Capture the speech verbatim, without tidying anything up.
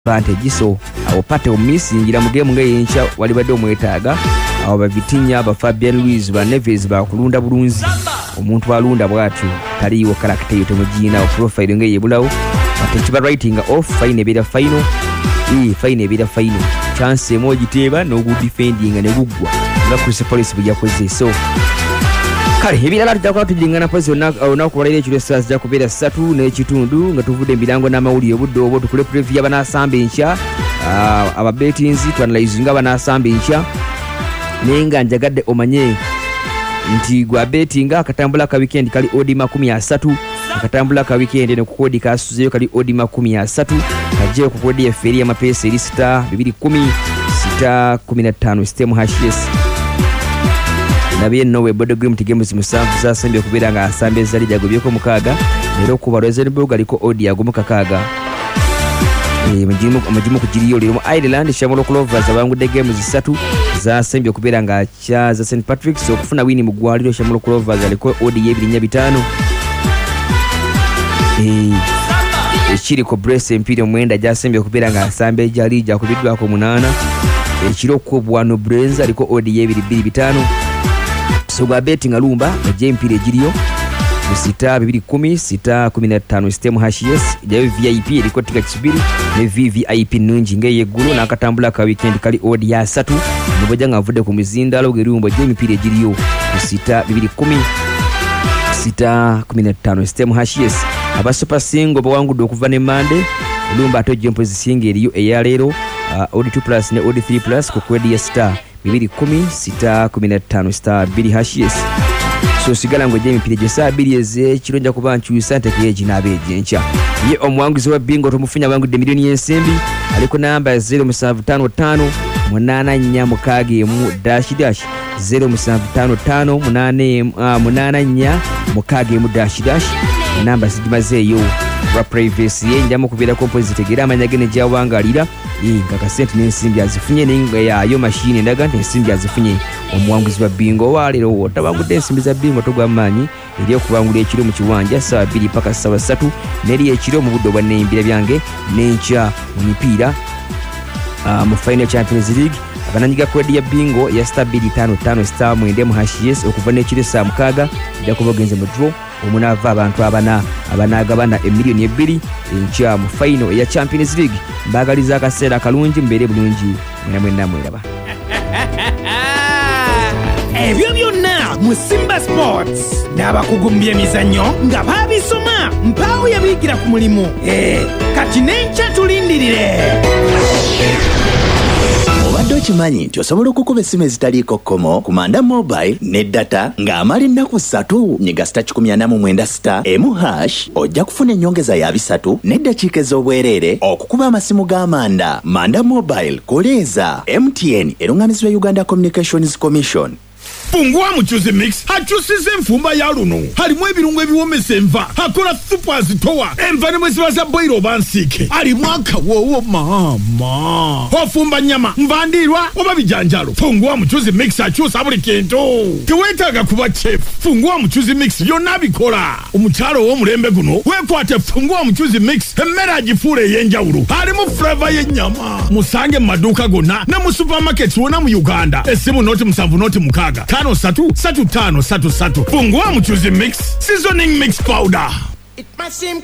advantage so awopate omisingira mu game ng'eyinkya wali badde omwetaaga awo Bavitinya ba Fabian Luiz ba Neves ba kulunda bulunzi omuntu alunda bwatyo taliiwo character yo temugina profile ng'eyebulawo ate kiba writing off fine ebira final ee fine ebira final chance emoji teba no good defending ne gugwa nga Chris Police bujja kweze so kale ebirala tujja tujingana pozi onakubalira ekiro Stars ja kubeera ssatu n'ekitundu nga tuvudde emirango n'amawulire obudde obwo tukule preview y'abanaasamba enkya aba bettings twanalize nga abanaasamba enkya naye nga njagadde omanye nti gwa betting akatambula ka weekend kali odi makumi asatu akatambula ka weekend ne kukodi kasuzeyo kali odi makumi asatu kajje kukodi ya feri ya mapesa eri star bibiri kumi sita kumi na ttaano system hashes nabiye nowe bodo game games musanvu zasembye kubeera nga asambe zali jagobyeko mukaga lero kuba Rosenborg aliko odi yagomu kakaga e majimu majimu kujiriyo lero mu Ireland Shamrock Rovers abangudde games zisatu zasembye kubeera nga cha za Saint Patrick's okufuna wini mu gwaliro Shamrock Rovers aliko odi y'ebirinya bitano e ekiri ko Brace Empire mwenda jasembye kubeera nga asambe jali jakubiddwako munana ekiro ko bwano Brenza aliko odi y'ebiri bibiri bitano so gwa betting alumba na Empire jiriyo sita bibiri kumi sita kumi na ttaano system hashes jayo V I P eliko tika kisubiri ne V V I P nungi ngeye gulu na akatambula ka weekend kali odi ya satu niboja ngavude ku mizindalo gerumbo Empire jiriyo sita bibiri kumi sita kumi na ttaano system hashes aba super single bawangudde okuva ne Mande lumba ato jempo zisinga eriyo eyalero uh, odi two plus ne odi three plus ku kwedi ya star bibiri kumi sita kumi na ttaano star bibiri hashes so sigala ngo Jamie Pire saa bibiri eze kironja kuba nkyusa ntekeje nabeje ncha ye omwanguzi wa bingo tumufunya bangu de milioni y'ensembi aliko namba zero seven five five munana nya mukage mu dash dash zero seven five five munane munana nya mukage mu dash dash namba sidimazeyo wa privacy ye njamo kubira composite gira amanyagene jawangalira inga kasente n'ensimbi azifunye n'inga yayo machine ndaga n'ensimbi azifunye omwanguzi wa bingo walero wotabangudde ensimbi za bingo togwa manyi eri okubangula ekiro mu kiwanja saa bbiri paka saa ssatu neri ekiro mu budde bwa nembira byange n'enkya mu mipiira mu final Champions League abananyiga kwedi ya bingo ya star bbiri ttaano ttaano star mwende mu hashes okuva n'ekiro saa mukaaga ejja kuba ogenze mu draw omunava abantu abana abanagabana emiliyoni ebbiri enkya mu final ya Champions League mbagaliza akaseera kalungi mbere bulungi mwena mwena mweraba ebyo byonna mu Simba Sports n'abakugumbya emizannyo nga babisoma mpaawo yabigira ku mulimu eh kati n'enkya tulindirire obadde okimanyi nti osobola okukuba essimu ezitaliiko kkomo ku Manda Mobile ne data ng'amala ennaku ssatu nyiga star kikumi ana mu mwenda star emu hash ojja kufuna ennyongeza ya bisatu n'eddakiika ez'obwereere okukuba amasimu g'Amanda. Manda Mobile koleeza M T N erungamizibwa Uganda Communications Commission. Fungua Muchuzi Mix hachusize enfumba ya luno halimu ebirungo ebiwomesa enva hakola super zitowa enva ne mwesibaza boiro bansike ali mwaka wowo mama ofumba nyama mvandirwa oba bijanjalo Fungua Muchuzi Mix achusa buli kintu tiwetaga kuba chef Fungua Muchuzi Mix yonna bikola omukyalo wo mulembe guno wekwate Fungua Muchuzi Mix emmere agifule yenjawulo halimu flavor y'ennyama musange mu maduuka gonna ne mu supermarket wona mu Uganda essimu noti musanvu noti mukaga tano satu satu tano satu satu Fungua Muchuzi Mix seasoning mix powder. It must seem